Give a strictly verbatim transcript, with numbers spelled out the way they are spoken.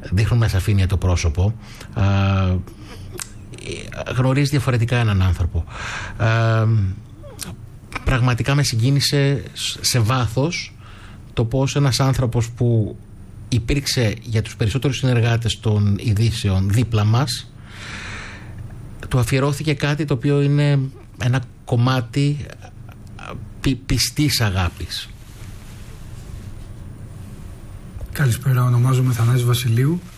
δείχνουν με σαφήνεια το πρόσωπο. Α, γνωρίζει διαφορετικά έναν άνθρωπο. Α, πραγματικά με συγκίνησε σε βάθος το πως ένας άνθρωπος που υπήρξε για τους περισσότερους συνεργάτες των ειδήσεων δίπλα μας, του αφιερώθηκε κάτι το οποίο είναι ένα κομμάτι πι, πιστής αγάπης. Καλησπέρα, ονομάζομαι Θανάσης Βασιλείου.